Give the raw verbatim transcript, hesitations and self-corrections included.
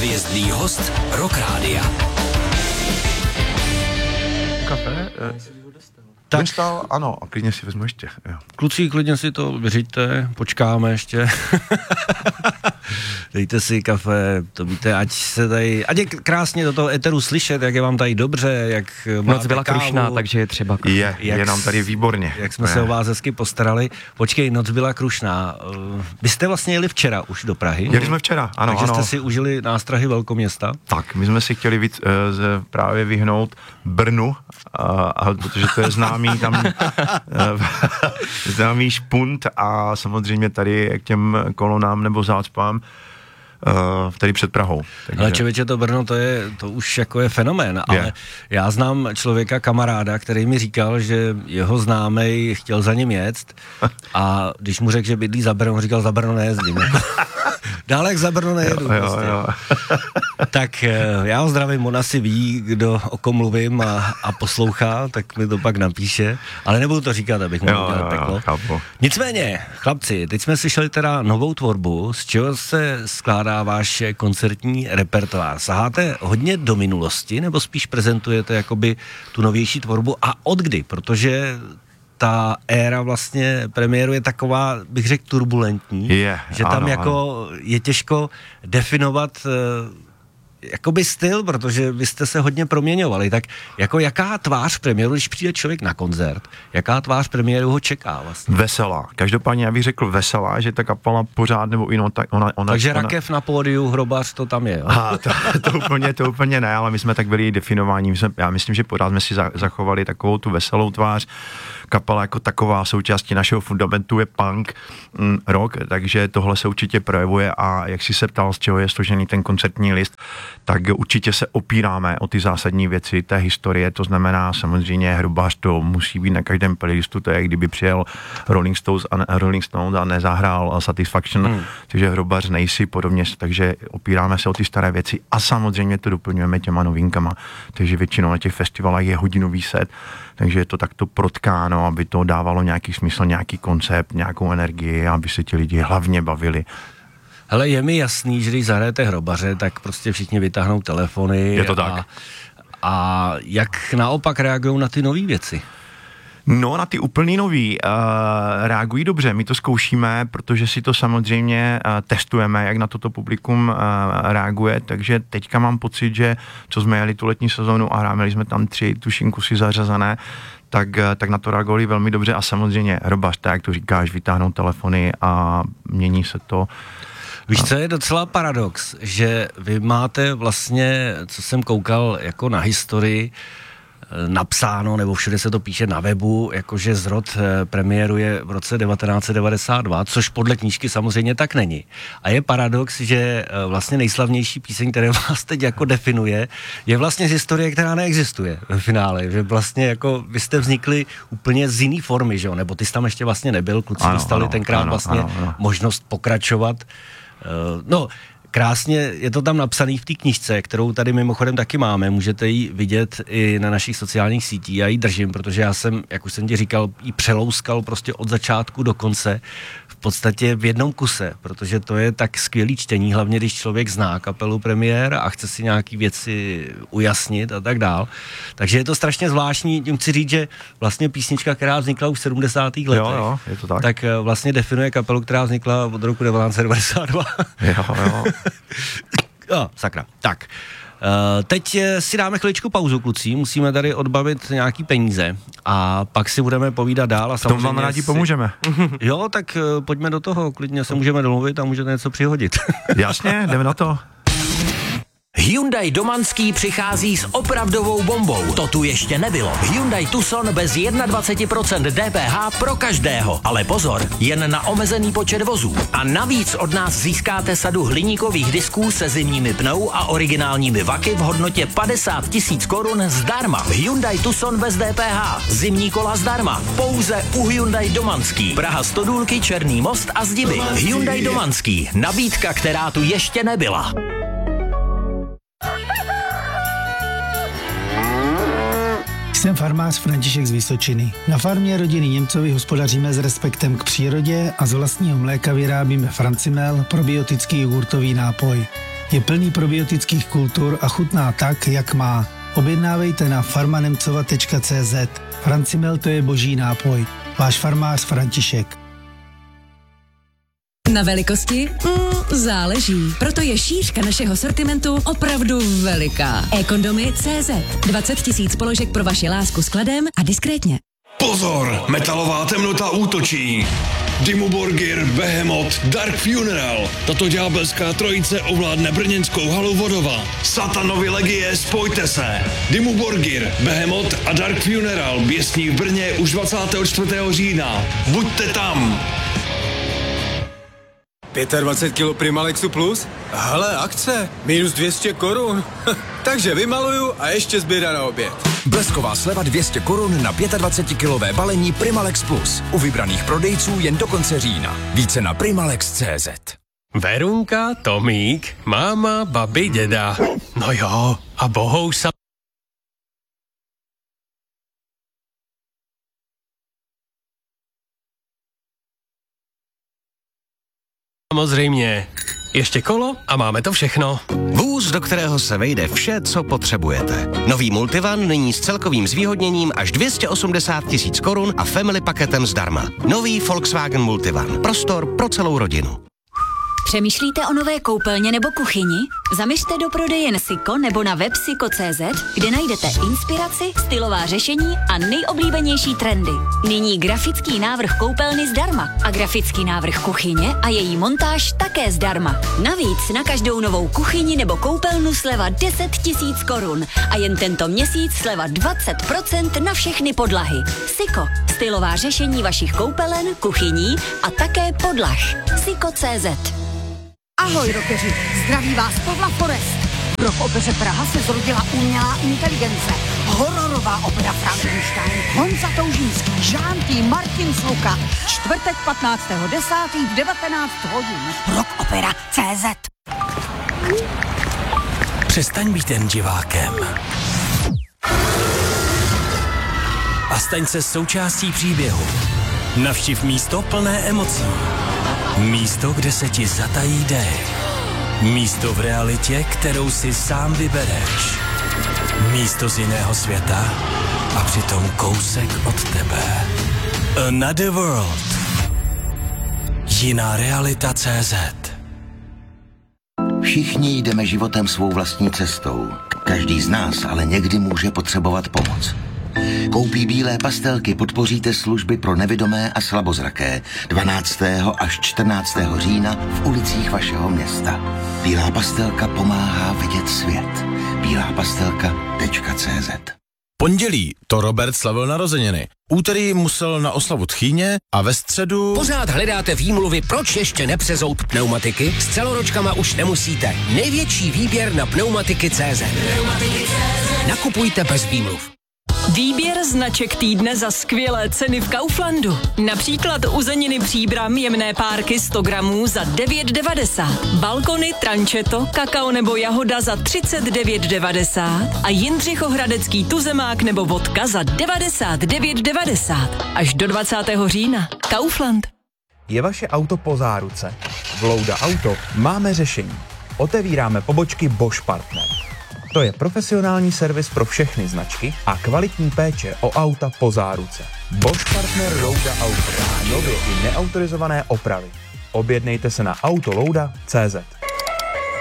Hvězdný host Rock Rádia. Kafe? Tak. Dostal? Ano, a klidně si vezmu ještě. Jo. Kluci, klidně si to vyřiďte, počkáme ještě. Dejte si kafe, to víte, ať se tady, ať je krásně do toho éteru slyšet, jak je vám tady dobře, jak Noc byla kávu, krušná, takže je třeba kafe. Je, je Jak nám tady výborně. Jak jsme se o vás hezky postarali. Počkej, noc byla krušná. Vy jste vlastně jeli včera už do Prahy. Jeli jsme včera, ano, takže ano. jste si užili nástrahy velkoměsta. Tak, my jsme si chtěli víc, uh, z, právě vyhnout Brnu, uh, protože to je známý tam uh, známý špunt a samozřejmě tady k těm kolonám nebo zácpám Uh, tady před Prahou. Takže... Ale člověče, to Brno, to je, to už jako je fenomén, ale je. Já znám člověka, kamaráda, který mi říkal, že jeho známej chtěl za ním jet a když mu řekl, že bydlí za Brno, říkal, za Brno nejezdím. Jako. Dále jak za Brno nejedu. Jo, jo, prostě. jo. Tak já ho zdravím, on asi ví, kdo o kom mluvím a, a poslouchá, tak mi to pak napíše, ale nebudu to říkat, abych mu udělal peklo. Chápu. Nicméně, chlapci, teď jsme slyšeli teda novou tvorbu, z čeho se skládá váš koncertní repertoár. Saháte hodně do minulosti, nebo spíš prezentujete jakoby tu novější tvorbu a od kdy? Protože ta éra vlastně premiéru je taková, bych řekl, turbulentní, je, že tam ano, jako ano. je těžko definovat jakoby styl, protože vy jste se hodně proměňovali, tak jako jaká tvář premiéru, když přijde člověk na koncert, jaká tvář premiéru ho čeká vlastně? Veselá. Každopádně já bych řekl veselá, že ta kapela pořád, nebo jinou, tak ona... ona Takže ona... rakev na pódiu, hrobař, to tam je, jo? A to, to, úplně, to úplně ne, ale my jsme tak byli definováni, my jsme, já myslím, že pořád jsme si za, zachovali takovou tu veselou tvář. Kapela jako taková součástí našeho fundamentu je punk, mm, rock, takže tohle se určitě projevuje a jak jsi se ptal, z čeho je složený ten koncertní list, tak určitě se opíráme o ty zásadní věci té historie, to znamená samozřejmě Hrubář to musí být na každém playlistu, to je kdyby přijel Rolling Stones a, Rolling Stones a nezahrál Satisfaction, hmm. takže Hrubář nejsi podobně, takže opíráme se o ty staré věci a samozřejmě to doplňujeme těma novinkama, takže většinou na těch festivalech je hodinový set, takže je to takto protkáno, aby to dávalo nějaký smysl, nějaký koncept, nějakou energii, aby se ti lidi hlavně bavili. Hele, je mi jasný, že když zahrajete Hrobaře, tak prostě všichni vytáhnou telefony. Je to a, tak. A jak naopak reagují na ty nové věci? No, na ty úplný nový uh, reagují dobře, my to zkoušíme, protože si to samozřejmě uh, testujeme, jak na toto publikum uh, reaguje, takže teďka mám pocit, že co jsme jeli tu letní sezonu a hráli jsme tam tři tuším kusy zařazené, tak, uh, tak na to reagovali velmi dobře a samozřejmě Hrobař, tak jak to říkáš, vytáhnou telefony a mění se to. Víš, co je docela paradox, že vy máte vlastně, co jsem koukal jako na historii, napsáno, nebo všude se to píše na webu, jakože zrod premiéru je v roce devatenáct set devadesát dva, což podle knížky samozřejmě tak není. A je paradox, že vlastně nejslavnější píseň, která vás teď jako definuje, je vlastně z historie, která neexistuje ve finále, že vlastně jako vy jste vznikli úplně z jiný formy, že jo, nebo ty jsi tam ještě vlastně nebyl, kluci ano, dostali ano, tenkrát ano, vlastně ano, ano. možnost pokračovat. No, krásně je to tam napsaný v té knížce, kterou tady mimochodem taky máme, můžete ji vidět i na našich sociálních sítích, já ji držím, protože já jsem, jak už jsem ti říkal, ji přelouskal prostě od začátku do konce, v podstatě v jednom kuse, protože to je tak skvělý čtení, hlavně když člověk zná kapelu Premiér a chce si nějaký věci ujasnit a tak dál. Takže je to strašně zvláštní, tím chci říct, že vlastně písnička, která vznikla už v sedmdesátých letech, jo, jo, je to tak. tak vlastně definuje kapelu, která vznikla od roku devatenáct set devadesát dva. Jo, jo. Jo, sakra. Tak, uh, teď si dáme chviličku pauzu, kluci, musíme tady odbavit nějaký peníze a pak si budeme povídat dál. A v tom vám rádi si... pomůžeme. Jo, tak uh, pojďme do toho, klidně se můžeme domluvit a můžete něco přihodit. Jasně, jdeme na to. Hyundai Domanský přichází s opravdovou bombou. To tu ještě nebylo. Hyundai Tucson bez dvacet jedna procent D P H pro každého. Ale pozor, jen na omezený počet vozů. A navíc od nás získáte sadu hliníkových disků se zimními pnou a originálními vaky v hodnotě padesát tisíc korun zdarma. Hyundai Tucson bez D P H. Zimní kola zdarma. Pouze u Hyundai Domanský. Praha Stodůlky, Černý most a Zdiby. Hyundai Domanský. Nabídka, která tu ještě nebyla. Jsem farmář František z Vysočiny. Na farmě rodiny Němcovi hospodaříme s respektem k přírodě a z vlastního mléka vyrábíme Francimel, probiotický jogurtový nápoj. Je plný probiotických kultur a chutná tak, jak má. Objednávejte na farmanemcova tečka cé zet. Francimel to je boží nápoj. Váš farmář František. Na velikosti? Mm, záleží. Proto je šířka našeho sortimentu opravdu veliká. e-kondomy tečka cé zet. dvacet tisíc položek pro vaši lásku s kladem a diskrétně. Pozor, metalová temnota útočí. Dimmu Borgir, Behemoth, Dark Funeral. Tato ďábelská trojice ovládne brněnskou halu Vodova. Satanovi legie, spojte se. Dimmu Borgir, Behemoth a Dark Funeral běsní v Brně už dvacátého čtvrtého října. Buďte tam. dvacet pět kilo Primalexu Plus? Hele, akce, minus dvě stě korun. Takže vymaluju a ještě zběra na oběd. Blesková sleva dvě stě korun na dvacetikilové balení Primalex Plus. U vybraných prodejců jen do konce října. Více na primalex tečka cé zet. Verunka, Tomík, máma, babi, děda. No jo, a bohouš sa... Samozřejmě. Ještě kolo a máme to všechno. Vůz, do kterého se vejde vše, co potřebujete. Nový Multivan nyní s celkovým zvýhodněním až dvě stě osmdesát tisíc korun a family paketem zdarma. Nový Volkswagen Multivan. Prostor pro celou rodinu. Přemýšlíte o nové koupelně nebo kuchyni? Zaměřte do prodejen Siko nebo na web siko tečka cé zet, kde najdete inspiraci, stylová řešení a nejoblíbenější trendy. Nyní grafický návrh koupelny zdarma a grafický návrh kuchyně a její montáž také zdarma. Navíc na každou novou kuchyni nebo koupelnu sleva deset tisíc korun a jen tento měsíc sleva dvacet procent na všechny podlahy. Siko, stylová řešení vašich koupelen, kuchyní a také podlah. Siko tečka cé zet. Ahoj, rockeři, zdraví vás Pavla Forest. V rock opeře Praha se zrodila umělá inteligence. Hororová opera Frankenstein, Honza Toužínský, Žántý, Martin Sluka. Čtvrtek patnáctého desátého v devatenáct hodin. rock opera tečka cé zet. Přestaň být jen divákem. A staň se součástí příběhu. Navštiv místo plné emocí. Místo, kde se ti zatají dech. Místo v realitě, kterou si sám vybereš. Místo z jiného světa a přitom kousek od tebe. Another World. Jiná realita tečka cé zet. Všichni jdeme životem svou vlastní cestou. Každý z nás ale někdy může potřebovat pomoc. Koupí bílé pastelky podpoříte služby pro nevidomé a slabozraké dvanáctého až čtrnáctého října v ulicích vašeho města. Bílá pastelka pomáhá vidět svět. bílá pastelka tečka cé zet. Pondělí to Robert slavil narozeniny. Úterý musel na oslavu tchýně a ve středu... Pořád hledáte výmluvy, proč ještě nepřezout pneumatiky? S celoročkama už nemusíte. Největší výběr na pneumatiky tečka cé zet. Nakupujte bez výmluv. Výběr značek týdne za skvělé ceny v Kauflandu. Například uzeniny Příbram jemné párky sto gramů za devět devadesát. Balkony, trančeto, kakao nebo jahoda za třicet devět devadesát. A jindřichohradecký tuzemák nebo vodka za devadesát devět devadesát. Až do dvacátého října. Kaufland. Je vaše auto po záruce? V Louda Auto máme řešení. Otevíráme pobočky Bosch Partner. To je profesionální servis pro všechny značky a kvalitní péče o auta po záruce. Bosch Partner Louda Auto. Nově i neautorizované opravy. Objednejte se na autolouda tečka cé zet.